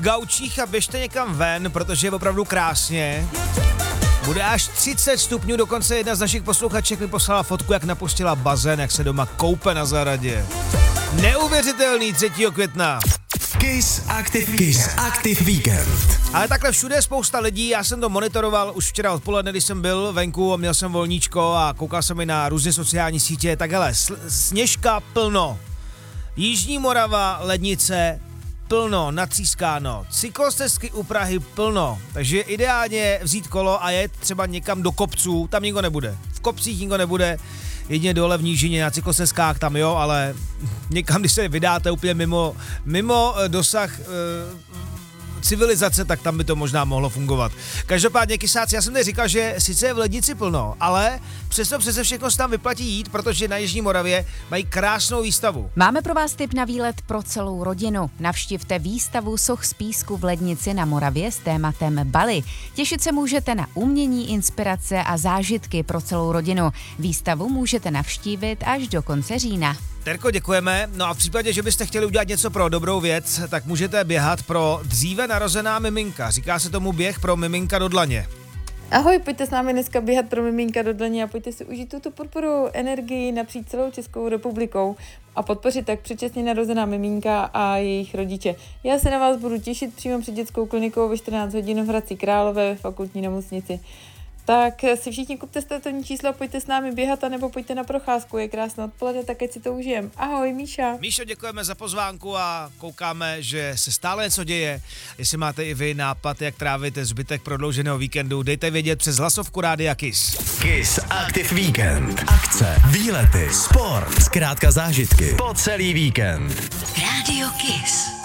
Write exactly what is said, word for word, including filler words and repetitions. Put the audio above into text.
Gaučích a běžte někam ven, protože je opravdu krásně. Bude až třicet stupňů, dokonce jedna z našich posluchaček mi poslala fotku, jak napustila bazén, jak se doma koupe na zahradě. Neuvěřitelný třetího května. Kiss Active Kiss Active Weekend. Ale takhle všude je spousta lidí, já jsem to monitoroval už včera odpoledne, když jsem byl venku a měl jsem volníčko a koukal jsem i na různé sociální sítě, tak hele, sl- sněžka plno. Jižní Morava, lednice, plno, natřískáno, cyklostezky u Prahy plno, takže ideálně vzít kolo a jet třeba někam do kopců, tam nikdo nebude. V kopcích nikdo nebude, jedině dole v nížině na cyklostezkách tam jo, ale někam, když se vydáte úplně mimo, mimo dosah e, civilizace, tak tam by to možná mohlo fungovat. Každopádně, kysáci, já jsem tady říkal, že sice je v lednici plno, ale přesto přece všechno se tam vyplatí jít, protože na Jižní Moravě mají krásnou výstavu. Máme pro vás tip na výlet pro celou rodinu. Navštivte výstavu soch z písku v lednici na Moravě s tématem Bali. Těšit se můžete na umění, inspirace a zážitky pro celou rodinu. Výstavu můžete navštívit až do konce října. Terko, děkujeme. No a v případě, že byste chtěli udělat něco pro dobrou věc, tak můžete běhat pro dříve narozená miminka. Říká se tomu běh pro miminka do dlaně. Ahoj, pojďte s námi dneska běhat pro miminka do dlaně a pojďte si užít tuto podporu energii napříč celou Českou republikou a podpořit tak předčasně narozená miminka a jejich rodiče. Já se na vás budu těšit přímo před dětskou klinikou ve čtrnáct hodin v Hradci Králové ve fakultní nemocnici. Tak si všichni kupte startovní číslo a pojďte s námi běhat, anebo pojďte na procházku, je krásné odpoledne, tak ať si to užijem. Ahoj, Míša. Míšo, děkujeme za pozvánku a koukáme, že se stále něco děje. Jestli máte i vy nápad, jak trávit zbytek prodlouženého víkendu, dejte vědět přes hlasovku Rádia Kiss. Kiss Active Weekend. Akce, výlety, sport, zkrátka zážitky po celý víkend. Rádio Kiss.